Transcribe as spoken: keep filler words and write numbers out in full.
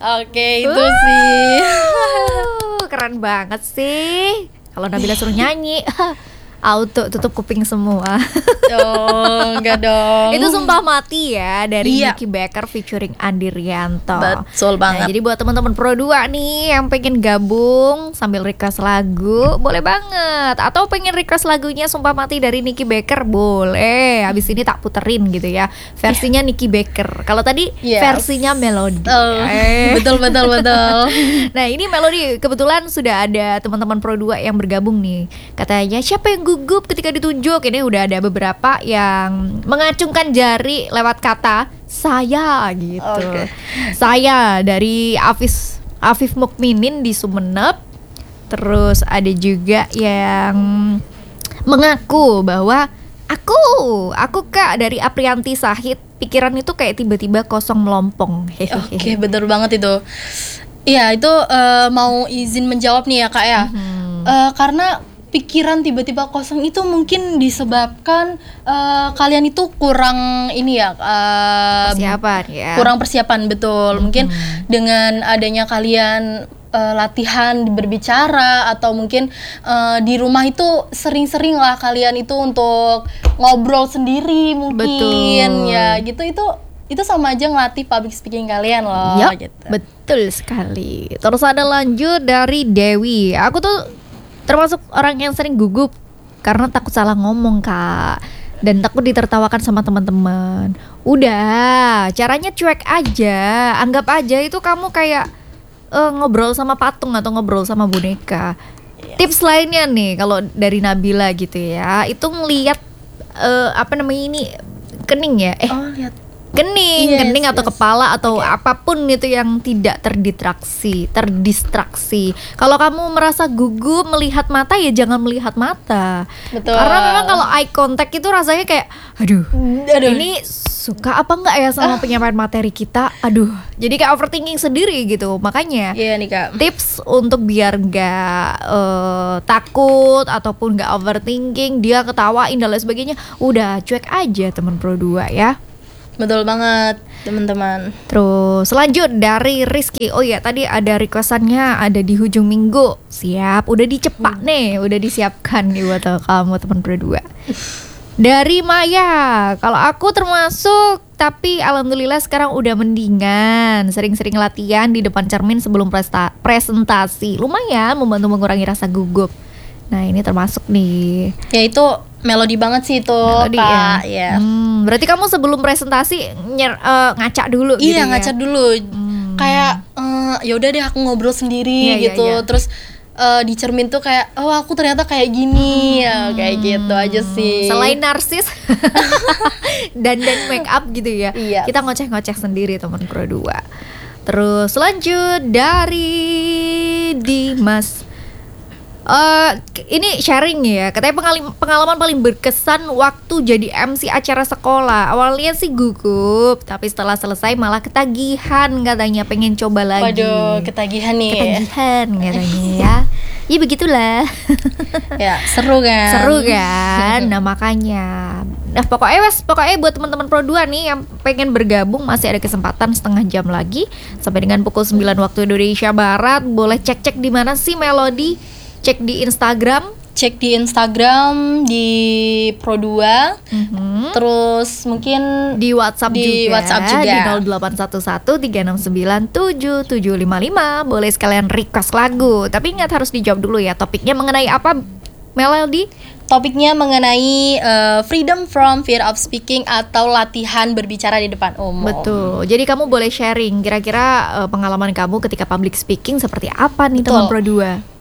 Oke, itu sih. Uh, keren banget sih. Kalau Nabila suruh nyanyi, auto tutup kuping semua. Oh, enggak dong. Itu Sumpah Mati ya dari Iya. Nicky Baker featuring Andi Rianto. Betul banget. Nah, jadi buat teman-teman Pro dua nih yang pengen gabung sambil request lagu, boleh banget. Atau pengen request lagunya Sumpah Mati dari Nicky Baker, boleh. Habis ini tak puterin gitu ya. Versinya Nicky Baker. Kalau tadi Yes. versinya Melody. Oh, Eh. betul betul betul. Nah, ini Melody kebetulan sudah ada teman-teman Pro dua yang bergabung nih. Katanya siapa yang gugup ketika ditunjuk? Ini udah ada beberapa yang mengacungkan jari lewat kata saya gitu. Oke. Saya dari Afif Afif Mukminin di Sumeneb. Terus ada juga yang mengaku bahwa aku, aku Kak dari Aprianti Sahid. Pikiran itu kayak tiba-tiba kosong melompong. Hehehe. Oke, betul banget itu. Iya, itu eh, mau izin menjawab nih ya Kak ya. Hmm. Eh, karena pikiran tiba-tiba kosong itu mungkin disebabkan eh, kalian itu kurang ini ya, eh, Persiapan ya. kurang persiapan betul. Mungkin dengan adanya kalian eh, latihan berbicara atau mungkin eh, di rumah itu sering-sering lah kalian itu untuk ngobrol sendiri mungkin. Betul. Ya gitu, itu itu sama aja ngelatih public speaking kalian loh. Yup, Gitu. betul sekali. Terus ada lanjut dari Dewi. Aku tuh termasuk orang yang sering gugup karena takut salah ngomong Kak, dan takut ditertawakan sama teman-teman. Udah, caranya cuek aja. Anggap aja itu kamu kayak eh, ngobrol sama patung atau ngobrol sama boneka. Tips lainnya nih kalau dari Nabila gitu ya, itu ngelihat eh, apa namanya ini, kening ya? Eh Oh, lihat. kening, Yes, kening atau yes. kepala atau Oke. apapun itu yang tidak terdistraksi, terdistraksi. Kalau kamu merasa gugup melihat mata, ya jangan melihat mata. Betul. Karena memang kalau eye contact itu rasanya kayak, aduh, Aduh. ini suka apa enggak ya sama penyampaian materi kita? Aduh, jadi kayak overthinking sendiri gitu. Makanya Iya nih Kak. tips untuk biar nggak eh, takut ataupun nggak overthinking, dia ketawain dan lain sebagainya, udah cuek aja teman Pro dua ya. Betul banget, teman-teman. Terus lanjut dari Rizky. Oh iya, tadi ada requestannya ada di hujung minggu. Siap, udah dicepak nih, udah disiapkan nih buat kamu teman Pro dua. Dari Maya, kalau aku termasuk, tapi alhamdulillah sekarang udah mendingan. Sering-sering latihan di depan cermin sebelum presta- presentasi. Lumayan membantu mengurangi rasa gugup. Nah, ini termasuk nih. Ya itu melodi banget sih itu Melodi Kak. ya. Ya. Hmm, berarti kamu sebelum presentasi nyer, eh, ngaca dulu gitu Iya, ya? ngaca dulu. Hmm. Kayak eh, ya udah deh aku ngobrol sendiri Iya, iya, gitu. iya. Terus eh, di cermin tuh kayak oh aku ternyata kayak gini ya, kayak gitu aja sih. Selain narsis dan dan make up gitu ya, Iya. kita ngoceh-ngoceh sendiri teman Pro dua. Terus lanjut dari Dimas. Eh ini sharing ya, katanya pengali- pengalaman paling berkesan waktu jadi M C acara sekolah. Awalnya sih gugup, tapi setelah selesai malah ketagihan, katanya pengen coba lagi. Waduh, ketagihan nih. Ketagihan katanya ya. Ya begitulah. Ya, seru kan? Seru kan? Nah makanya, nah pokoknya wes, pokoknya buat teman-teman Pro dua nih yang pengen bergabung, masih ada kesempatan setengah jam lagi sampai dengan pukul sembilan waktu Indonesia Barat. Boleh cek-cek di mana sih Melody? Cek di Instagram. Cek di Instagram di Pro dua. Mhm. Terus mungkin Di WhatsApp Di juga, WhatsApp juga. di nol delapan satu satu tiga enam sembilan tujuh tujuh lima lima. Boleh sekalian request lagu, tapi ingat harus dijawab dulu ya. Topiknya mengenai apa, Melody? topiknya mengenai eh, freedom from fear of speaking atau latihan berbicara di depan umum. Betul. Jadi kamu boleh sharing kira-kira eh, pengalaman kamu ketika public speaking seperti apa nih teman Betul. Pro dua?